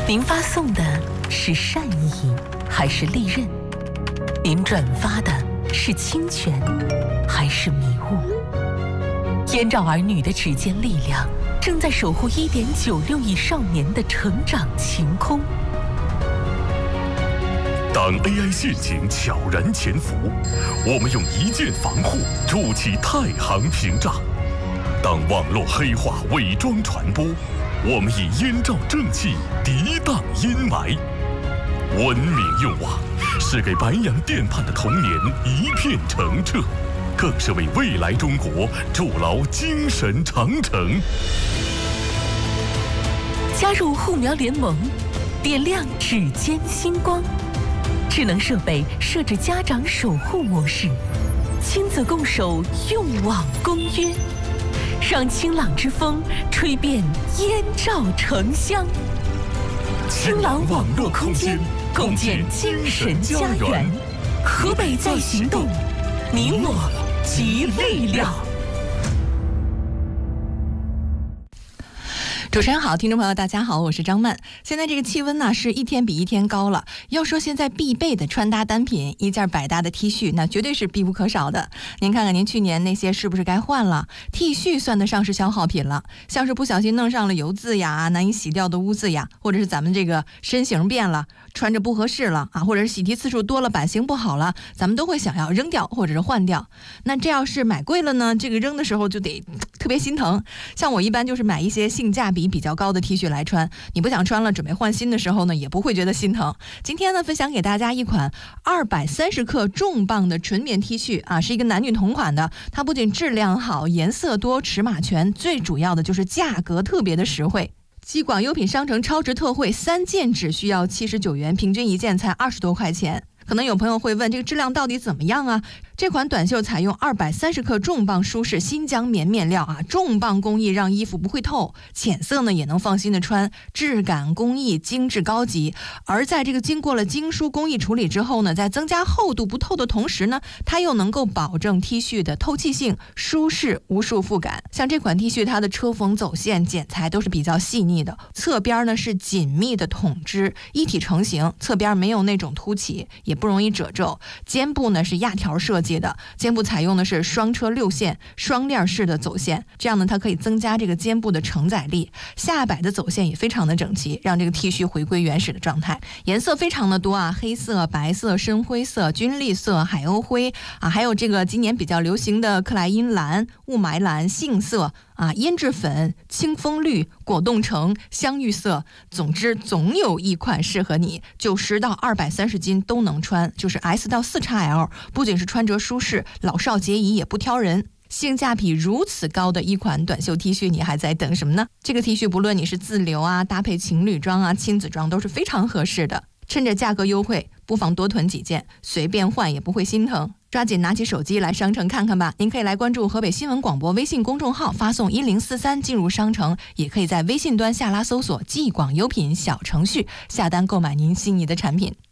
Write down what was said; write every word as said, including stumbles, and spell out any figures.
您发送的是善意还是利刃？您转发的是侵权还是迷雾？燕赵儿女的指尖力量正在守护一点九六亿少年的成长晴空。 当 A I 陷阱悄然潜伏，我们用一键防护筑起太行屏障；当网络黑话伪装传播，我们以燕赵正气涤荡阴霾。文明用网是给白洋淀畔的童年一片澄澈，更是为未来中国筑牢精神长城。 加入护苗联盟，点亮指尖星光。智能设备设置家长守护模式，亲子共守用网公约，让清朗之风吹遍燕赵城乡。清朗网络空间，共建精神家园。河北在行动，你我集力量。 主持人好，听众朋友大家好，我是张曼。现在这个气温呢是一天比一天高了，要说现在必备的穿搭单品，一件百搭的 T 恤那绝对是必不可少的。您看看您去年那些是不是该换了？ T 恤算得上是消耗品了，像是不小心弄上了油渍呀，难以洗掉的污渍呀，或者是咱们这个身形变了，穿着不合适了啊，或者是洗涤次数多了，版型不好了，咱们都会想要扔掉或者是换掉。那这要是买贵了呢，这个扔的时候就得特别心疼。像我一般就是买一些性价比比较高的 T 恤来穿，你不想穿了准备换新的时候呢，也不会觉得心疼。今天呢，分享给大家一款二百三十克重磅的纯棉 T 恤啊，是一个男女同款的，它不仅质量好，颜色多，尺码全，最主要的就是价格特别的实惠。继广优品商城超值特惠，三件只需要七十九元，平均一件才二十多块钱。可能有朋友会问，这个质量到底怎么样啊？这款短袖采用二百三十克重磅舒适新疆棉面料啊，重磅工艺让衣服不会透，浅色呢也能放心的穿，质感工艺精致高级。而在这个经过了精梳工艺处理之后呢，在增加厚度不透的同时呢，它又能够保证 T 恤的透气性、舒适无束缚感。像这款 T 恤，它的车缝走线剪裁都是比较细腻的，侧边呢是紧密的筒织，一体成型，侧边没有那种凸起，也不容易褶皱。肩部呢是压条设计的，肩部采用的是双车六线双链式的走线，这样呢它可以增加这个肩部的承载力。下摆的走线也非常的整齐，让这个 T 恤回归原始的状态。颜色非常的多啊，黑色、白色、深灰色、军绿色、海鸥灰啊，还有这个今年比较流行的克莱因蓝、雾霾蓝、杏色啊、胭脂粉、清风绿、果冻橙、香芋色，总之总有一款适合你，九十到二百三十斤都能穿，就是 S 到 四 X L， 不仅是穿着舒适，老少皆宜，也不挑人。性价比如此高的一款短袖 T 恤，你还在等什么呢？这个 T 恤不论你是自留啊，搭配情侣装啊、亲子装都是非常合适的。趁着价格优惠，不妨多囤几件，随便换也不会心疼。抓紧拿起手机来商城看看吧。您可以来关注河北新闻广播微信公众号，发送一零四三进入商城，也可以在微信端下拉搜索“记广优品”小程序下单购买您心仪的产品。